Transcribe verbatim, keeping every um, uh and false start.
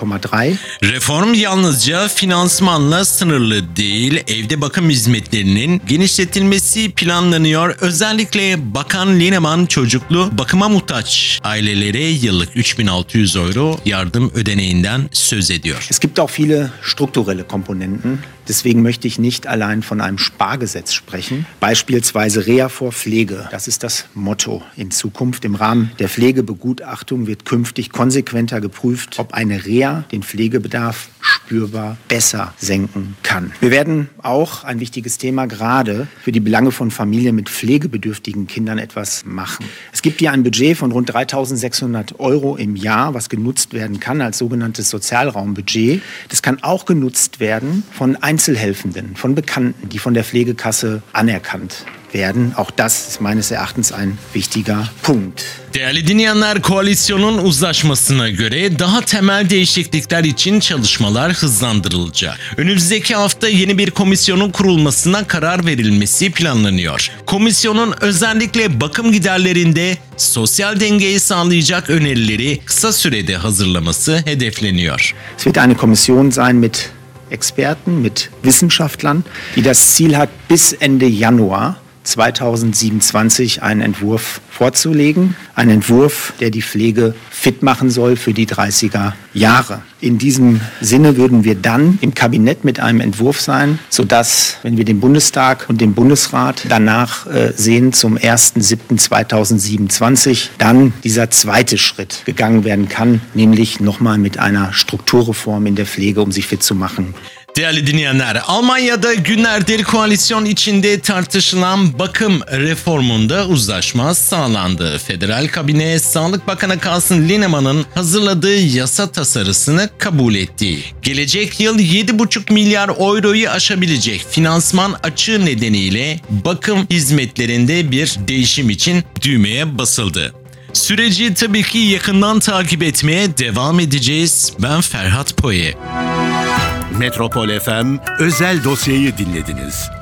Reform yalnızca finansmanla sınırlı değil, evde bakım hizmetlerinin genişletilmesi planlanıyor. Özellikle Bakan Lineman çocuklu bakıma muhtaç ailelere yıllık üç bin altı yüz euro yardım ödeneğinden söz ediyor. Es gibt auch viele strukturelle Komponenten. Deswegen möchte ich nicht allein von einem Spargesetz sprechen. Beispielsweise Reha vor Pflege. Das ist das Motto in Zukunft. Im Rahmen der Pflegebegutachtung wird künftig konsequenter geprüft, ob eine Reha den Pflegebedarf spürbar besser senken kann. Wir werden auch, ein wichtiges Thema, gerade für die Belange von Familien mit pflegebedürftigen Kindern etwas machen. Es gibt hier ein Budget von rund dreitausendsechshundert Euro im Jahr, was genutzt werden kann als sogenanntes Sozialraumbudget. Das kann auch genutzt werden von Einzelhelfenden, von Bekannten, die von der Pflegekasse anerkannt werden. Auch das ist meines Erachtens ein wichtiger Punkt. Değerli dinleyenler, koalisyonun uzlaşmasına göre daha temel değişiklikler için çalışmalar hızlandırılacak. Önümüzdeki hafta yeni bir komisyonun kurulmasına karar verilmesi planlanıyor. Komisyonun özellikle bakım giderlerinde sosyal dengeyi sağlayacak önerileri kısa sürede hazırlaması hedefleniyor. Es wird eine Kommission sein mit Experten, mit Wissenschaftlern, die das Ziel hat, bis Ende Januar zweitausendsiebenundzwanzig einen Entwurf vorzulegen. Ein Entwurf, der die Pflege fit machen soll für die dreißiger Jahre. In diesem Sinne würden wir dann im Kabinett mit einem Entwurf sein, sodass, wenn wir den Bundestag und den Bundesrat danach äh, sehen, zum ersten siebten zweitausendsiebenundzwanzig, dann dieser zweite Schritt gegangen werden kann, nämlich nochmal mit einer Strukturreform in der Pflege, um sich fit zu machen. Değerli dinleyenler, Almanya'da günlerdir koalisyon içinde tartışılan bakım reformunda uzlaşma sağlandı. Federal kabine Sağlık Bakanı Carsten Linneman'ın hazırladığı yasa tasarısını kabul etti. Gelecek yıl yedi buçuk milyar euroyu aşabilecek finansman açığı nedeniyle bakım hizmetlerinde bir değişim için düğmeye basıldı. Süreci tabii ki yakından takip etmeye devam edeceğiz. Ben Ferhat Poye. Metropol F M özel dosyayı dinlediniz.